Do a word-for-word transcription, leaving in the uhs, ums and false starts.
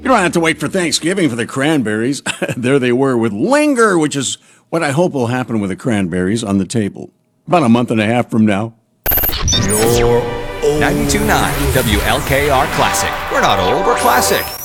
You don't have to wait for Thanksgiving for the cranberries. There they were with Linger, which is what I hope will happen with the cranberries on the table. About a month and a half from now. You're old. ninety-two point nine W L K R Classic. We're not old, we're classic.